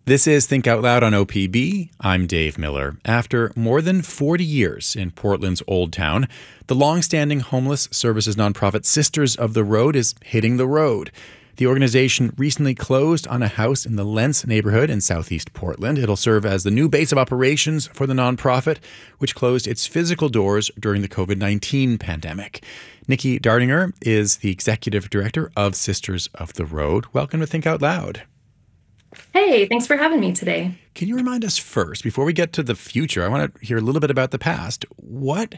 This is Think Out Loud on OPB. I'm Dave Miller. After more than 40 years in Portland's Old Town, the long-standing homeless services nonprofit Sisters of the Road is hitting the road. The organization recently closed on a house in the Lents neighborhood in southeast Portland. It'll serve as the new base of operations for the nonprofit, which closed its physical doors during the COVID-19 pandemic. Nikki Dardinger is the executive director of Sisters of the Road. Welcome to Think Out Loud. Hey, thanks for having me today. Can you remind us first, before we get to the future, I want to hear a little bit about the past. What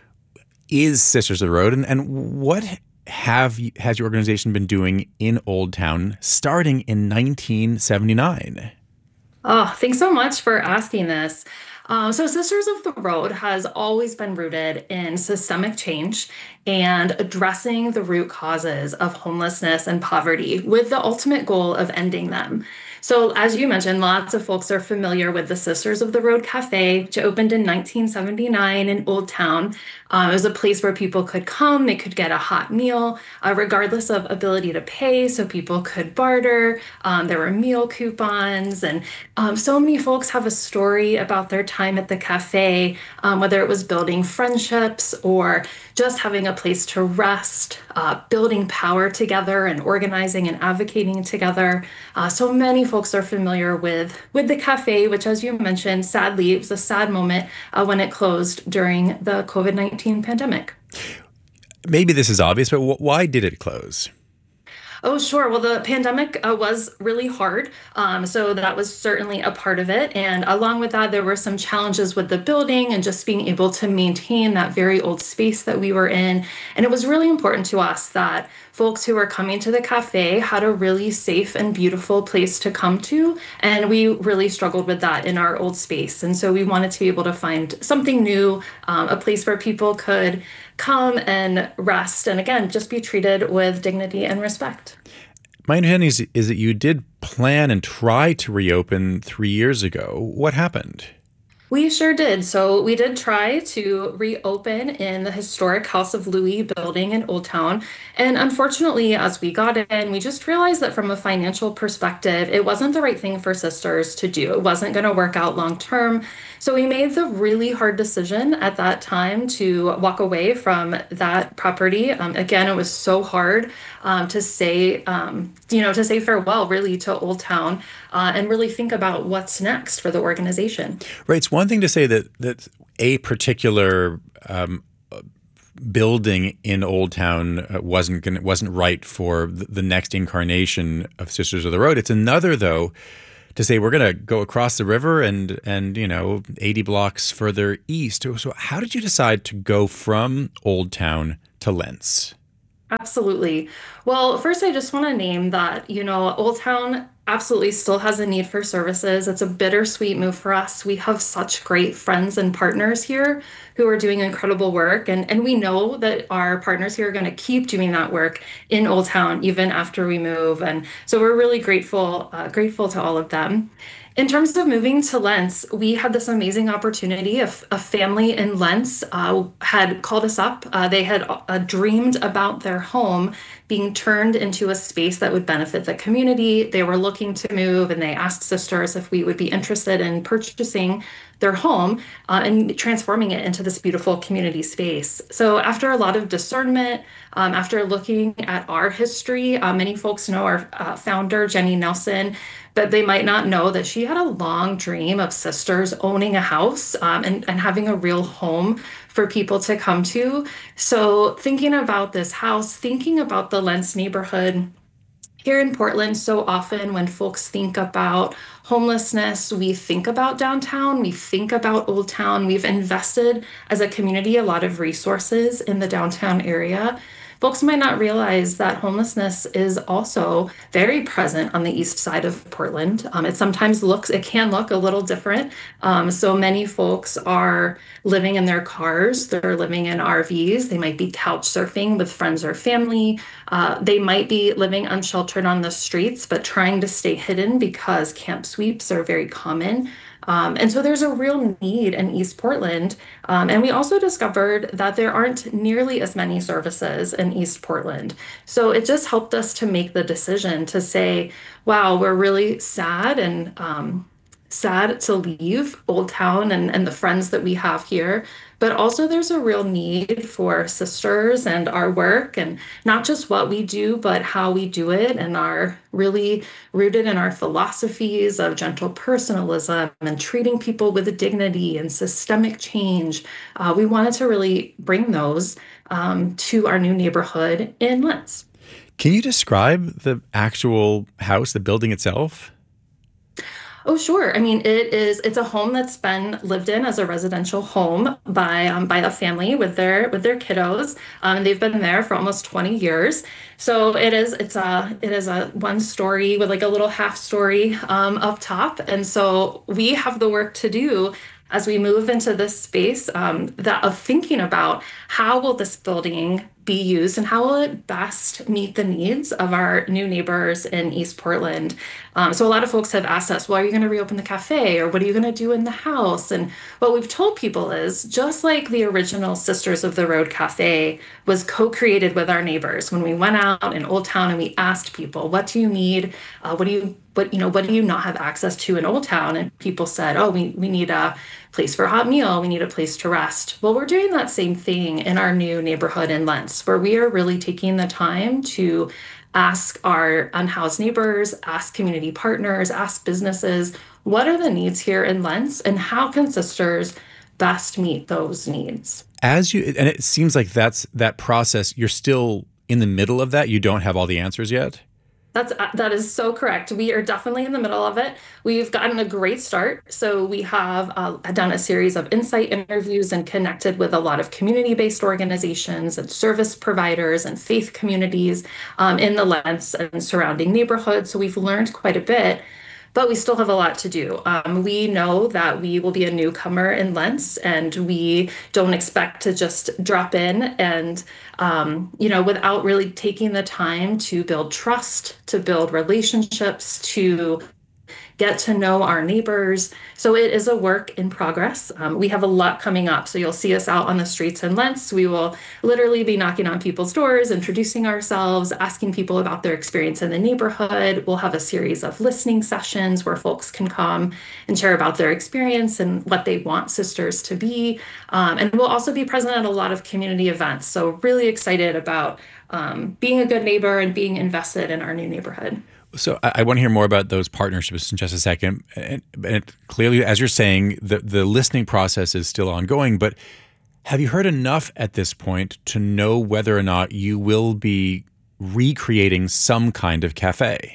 is Sisters of the Road, and what has your organization been doing in Old Town starting in 1979? Oh, thanks so much for asking this. So, Sisters of the Road has always been rooted in systemic change and addressing the root causes of homelessness and poverty with the ultimate goal of ending them. So, as you mentioned, lots of folks are familiar with the Sisters of the Road Cafe, which opened in 1979 in Old Town. It was a place where people could come, they could get a hot meal, regardless of ability to pay, so people could barter. There were meal coupons, and so many folks have a story about their time at the cafe, whether it was building friendships or just having a place to rest, building power together and organizing and advocating together. So many folks are familiar with the cafe, which, as you mentioned, sadly, it was a sad moment when it closed during the COVID-19 pandemic. Maybe this is obvious, but why did it close? Oh, sure. Well, the pandemic was really hard. So that was certainly a part of it. And along with that, there were some challenges with the building and just being able to maintain that very old space that we were in. And it was really important to us that folks who were coming to the cafe had a really safe and beautiful place to come to. And we really struggled with that in our old space. And so we wanted to be able to find something new, a place where people could come and rest, and again, just be treated with dignity and respect. My understanding is that you did plan and try to reopen 3 years ago. What happened? We sure did. So we did try to reopen in the historic House of Louis building in Old Town. And unfortunately, as we got in, we just realized that from a financial perspective, it wasn't the right thing for Sisters to do. It wasn't going to work out long term. So we made the really hard decision at that time to walk away from that property. Again, it was so hard to say, to say farewell really to Old Town and really think about what's next for the organization. Right. It's one thing to say that a particular building in Old Town wasn't right for the next incarnation of Sisters of the Road. It's another, though, to say we're going to go across the river and 80 blocks further east. So how did you decide to go from Old Town to Lents? Absolutely. Well, first, I just want to name that, Old Town absolutely still has a need for services. It's a bittersweet move for us. We have such great friends and partners here who are doing incredible work. And we know that our partners here are going to keep doing that work in Old Town even after we move. And so we're really grateful to all of them. In terms of moving to Lents, we had this amazing opportunity. A family in Lents had called us up. They had dreamed about their home being turned into a space that would benefit the community. They were looking to move, and they asked Sisters if we would be interested in purchasing their home and transforming it into this beautiful community space. So after a lot of discernment, after looking at our history, many folks know our founder, Jenny Nelson, but they might not know that she had a long dream of Sisters owning a house and having a real home for people to come to. So thinking about this house, thinking about the Lents neighborhood, here in Portland, so often when folks think about homelessness, we think about downtown, we think about Old Town. We've invested as a community a lot of resources in the downtown area. Folks might not realize that homelessness is also very present on the east side of Portland. It can look a little different. So many folks are living in their cars, they're living in RVs, they might be couch surfing with friends or family. They might be living unsheltered on the streets, but trying to stay hidden because camp sweeps are very common. And so there's a real need in East Portland. And we also discovered that there aren't nearly as many services in in East Portland. So it just helped us to make the decision to say, wow, we're really sad and sad to leave Old Town and the friends that we have here. But also, there's a real need for sisters and our work, and not just what we do, but how we do it, and are really rooted in our philosophies of gentle personalism and treating people with dignity and systemic change. We wanted to really bring those to our new neighborhood in Lentz. Can you describe the actual house, the building itself? Oh, sure. I mean, it's a home that's been lived in as a residential home by a family with their kiddos. They've been there for almost 20 years. So it is a one story with like a little half story up top. And so we have the work to do as we move into this space, that of thinking about how will this building be used and how will it best meet the needs of our new neighbors in East Portland. So a lot of folks have asked us, well, are you going to reopen the cafe, or what are you going to do in the house? And what we've told people is, just like the original Sisters of the Road Cafe was co-created with our neighbors when we went out in Old Town and we asked people, what do you need? What do you not have access to in Old Town? And people said, oh, we need a place for a hot meal. We need a place to rest. Well, we're doing that same thing in our new neighborhood in Lentz, where we are really taking the time to ask our unhoused neighbors, ask community partners, ask businesses, what are the needs here in Lentz, and how can Sisters best meet those needs? And it seems like that process, you're still in the middle of that. You don't have all the answers yet. That is so correct. We are definitely in the middle of it. We've gotten a great start. So we have done a series of insight interviews and connected with a lot of community-based organizations and service providers and faith communities in the Lentz and surrounding neighborhoods. So we've learned quite a bit, but we still have a lot to do. We know that we will be a newcomer in Lentz, and we don't expect to just drop in and, without really taking the time to build trust, to build relationships, to get to know our neighbors. So it is a work in progress. We have a lot coming up. So you'll see us out on the streets in Lentz. We will literally be knocking on people's doors, introducing ourselves, asking people about their experience in the neighborhood. We'll have a series of listening sessions where folks can come and share about their experience and what they want Sisters to be. And we'll also be present at a lot of community events. So really excited about being a good neighbor and being invested in our new neighborhood. So I want to hear more about those partnerships in just a second. And clearly, as you're saying, the listening process is still ongoing, but have you heard enough at this point to know whether or not you will be recreating some kind of cafe?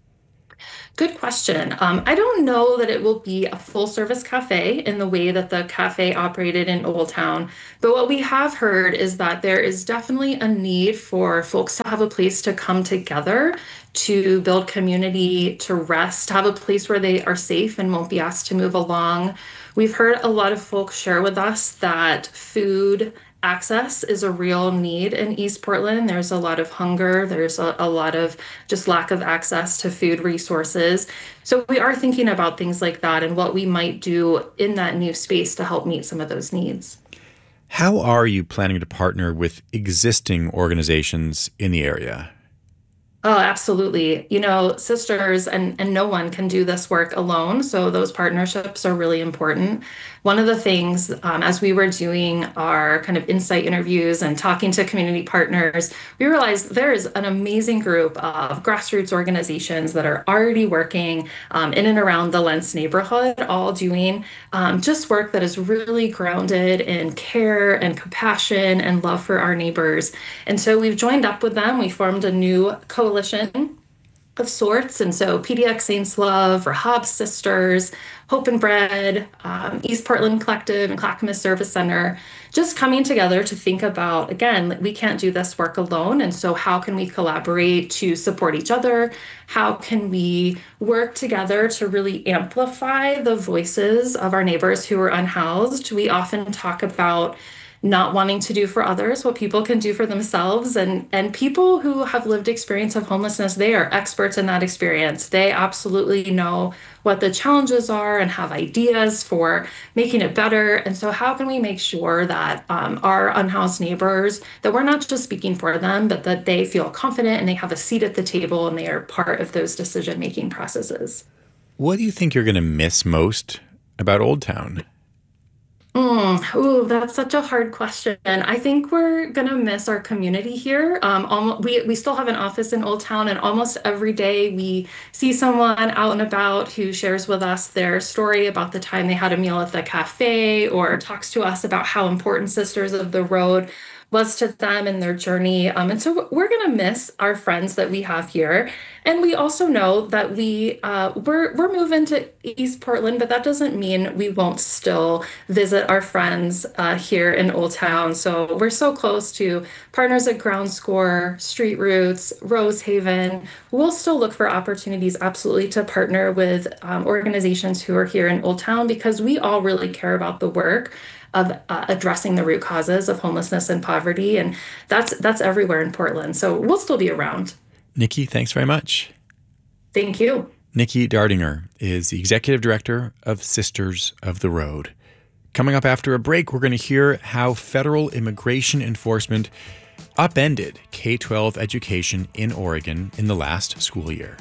Good question. I don't know that it will be a full service cafe in the way that the cafe operated in Old Town, but what we have heard is that there is definitely a need for folks to have a place to come together, to build community, to rest, to have a place where they are safe and won't be asked to move along. We've heard a lot of folks share with us that food access is a real need in East Portland. There's a lot of hunger. There's a lot of just lack of access to food resources. So we are thinking about things like that and what we might do in that new space to help meet some of those needs. How are you planning to partner with existing organizations in the area? Oh, absolutely. Sisters and no one can do this work alone. So those partnerships are really important. One of the things, as we were doing our kind of insight interviews and talking to community partners, we realized there is an amazing group of grassroots organizations that are already working in and around the Lentz neighborhood, all doing just work that is really grounded in care and compassion and love for our neighbors. And so we've joined up with them. We formed a new coalition of sorts. And so PDX Saints Love, Rahab Sisters, Hope and Bread, East Portland Collective, and Clackamas Service Center, just coming together to think about, again, we can't do this work alone. And so how can we collaborate to support each other? How can we work together to really amplify the voices of our neighbors who are unhoused? We often talk about not wanting to do for others what people can do for themselves. And people who have lived experience of homelessness, they are experts in that experience. They absolutely know what the challenges are and have ideas for making it better. And so how can we make sure that our unhoused neighbors, that we're not just speaking for them, but that they feel confident and they have a seat at the table and they are part of those decision-making processes? What do you think you're going to miss most about Old Town? Ooh, that's such a hard question. I think we're gonna miss our community here. We still have an office in Old Town, and almost every day we see someone out and about who shares with us their story about the time they had a meal at the cafe, or talks to us about how important Sisters of the Road was to them in their journey. And so we're gonna miss our friends that we have here. And we also know that we're moving to East Portland, but that doesn't mean we won't still visit our friends here in Old Town. So we're so close to partners at Ground Score, Street Roots, Rose Haven. We'll still look for opportunities, absolutely, to partner with organizations who are here in Old Town because we all really care about the work of addressing the root causes of homelessness and poverty, and that's everywhere in Portland. So we'll still be around. Nikki, thanks very much. Thank you. Nikki Dardinger is the executive director of Sisters of the Road. Coming up after a break, we're going to hear how federal immigration enforcement upended K-12 education in Oregon in the last school year.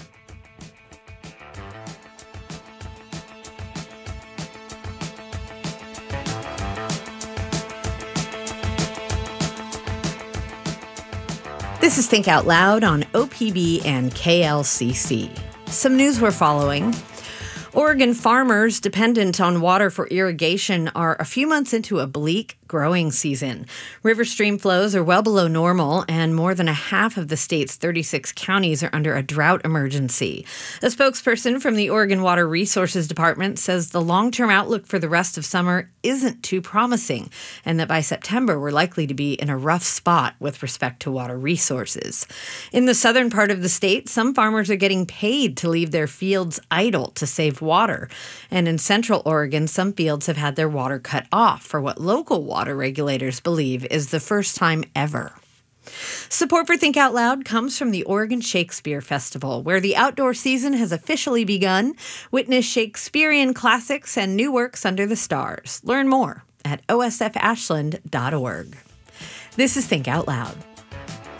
This is Think Out Loud on OPB and KLCC. Some news we're following. Oregon farmers dependent on water for irrigation are a few months into a bleak growing season. River stream flows are well below normal, and more than a half of the state's 36 counties are under a drought emergency. A spokesperson from the Oregon Water Resources Department says the long-term outlook for the rest of summer isn't too promising, and that by September we're likely to be in a rough spot with respect to water resources. In the southern part of the state, some farmers are getting paid to leave their fields idle to save water. And in central Oregon, some fields have had their water cut off for what local water regulators believe is the first time ever. Support for Think Out Loud comes from the Oregon Shakespeare Festival, where the outdoor season has officially begun. Witness Shakespearean classics and new works under the stars. Learn more at osfashland.org. This is Think Out Loud.